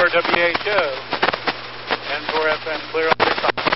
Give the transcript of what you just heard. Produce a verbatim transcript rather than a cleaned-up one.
W H O, N four F M, clear on your side.